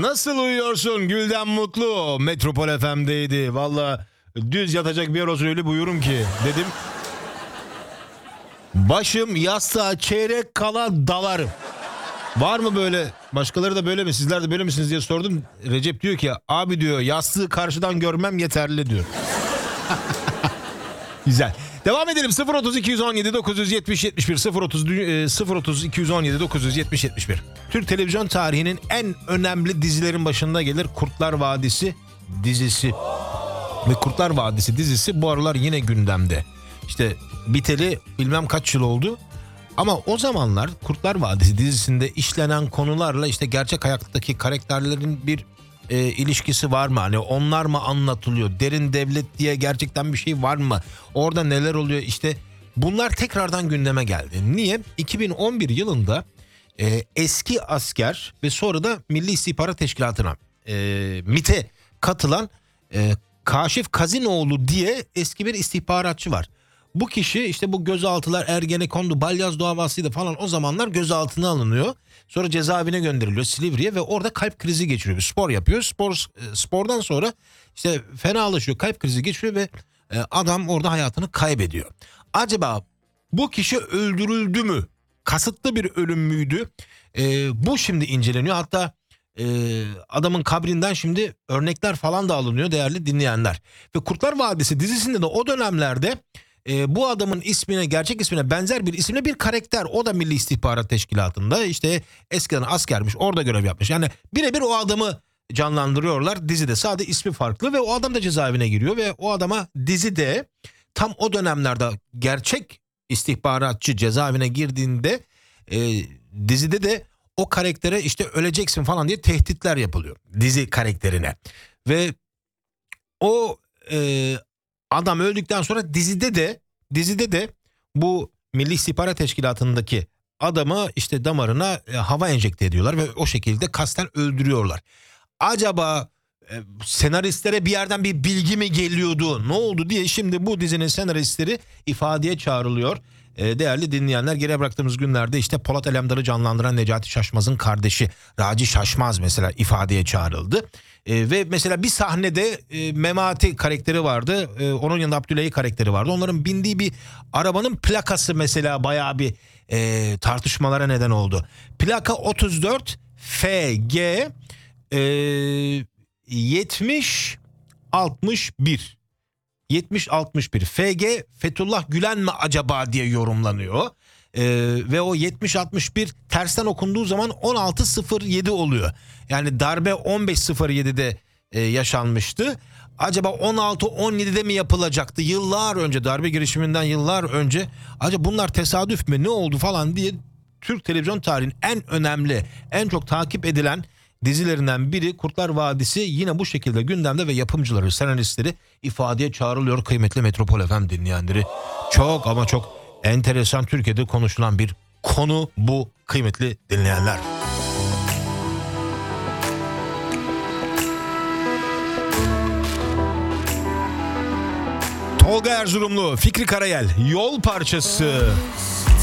Nasıl uyuyorsun Gülden Mutlu? Metropol FM'deydi. Valla düz yatacak bir yer olsun öyle buyurum ki dedim. Başım yastığa çeyrek kala dalarım. Var mı böyle? Başkaları da böyle mi? Sizler de böyle misiniz diye sordum. Recep diyor ki abi diyor yastığı karşıdan görmem yeterli diyor. Güzel. Devam edelim. 030 217 970 71 030 217 970 71. Türk televizyon tarihinin en önemli dizilerin başında gelir Kurtlar Vadisi dizisi. Ve Kurtlar Vadisi dizisi bu aralar yine gündemde. İşte biteli bilmem kaç yıl oldu. Ama o zamanlar Kurtlar Vadisi dizisinde işlenen konularla işte gerçek hayattaki karakterlerin bir ilişkisi var mı? Hani onlar mı anlatılıyor? Derin devlet diye gerçekten bir şey var mı? Orada neler oluyor? İşte bunlar tekrardan gündeme geldi. Niye? 2011 yılında eski asker ve sonra da Milli İstihbarat Teşkilatı'na MİT'e katılan Kaşif Kazinoğlu diye eski bir istihbaratçı var. Bu kişi işte bu gözaltılar, Ergenekon'du, Balyaz davasıydı falan o zamanlar gözaltına alınıyor. Sonra cezaevine gönderiliyor Silivri'ye ve orada kalp krizi geçiriyor. Spor yapıyor. Spordan sonra işte fenalaşıyor, kalp krizi geçiriyor ve adam orada hayatını kaybediyor. Acaba bu kişi öldürüldü mü? Kasıtlı bir ölüm müydü? Bu şimdi inceleniyor. Hatta adamın kabrinden şimdi örnekler falan da alınıyor değerli dinleyenler. Ve Kurtlar Vadisi dizisinde de o dönemlerde bu adamın ismine, gerçek ismine benzer bir isimle bir karakter. O da Milli İstihbarat Teşkilatı'nda işte eskiden askermiş, orada görev yapmış. Yani birebir o adamı canlandırıyorlar dizide. Sadece ismi farklı ve o adam da cezaevine giriyor ve o adama dizide tam o dönemlerde gerçek istihbaratçı cezaevine girdiğinde dizide de o karaktere işte öleceksin falan diye tehditler yapılıyor dizi karakterine. Ve o adam öldükten sonra dizide de bu Milli İstihbarat Teşkilatı'ndaki adamı işte damarına hava enjekte ediyorlar ve o şekilde kasten öldürüyorlar. Acaba senaristlere bir yerden bir bilgi mi geliyordu, ne oldu diye şimdi bu dizinin senaristleri ifadeye çağrılıyor. Değerli dinleyenler, geriye bıraktığımız günlerde işte Polat Alemdar'ı canlandıran Necati Şaşmaz'ın kardeşi Raci Şaşmaz mesela ifadeye çağrıldı. Ve mesela bir sahnede Memati karakteri vardı. Onun yanında Abdüley karakteri vardı. Onların bindiği bir arabanın plakası mesela bayağı bir tartışmalara neden oldu. Plaka 34 FG 70 61. 70-61 FG Fethullah Gülen mi acaba diye yorumlanıyor. Ve o 70-61 tersten okunduğu zaman 16-07 oluyor. Yani darbe 15-07'de yaşanmıştı. Acaba 16-17'de mi yapılacaktı? Yıllar önce, darbe girişiminden yıllar önce. Acaba bunlar tesadüf mü, ne oldu falan diye Türk televizyon tarihinin en önemli, en çok takip edilen dizilerinden biri Kurtlar Vadisi yine bu şekilde gündemde ve yapımcıları, senaristleri ifadeye çağrılıyor kıymetli Metropol FM dinleyenleri. Çok ama çok enteresan, Türkiye'de konuşulan bir konu bu kıymetli dinleyenler. Tolga Erzurumlu, Fikri Karayel, Yol Parçası.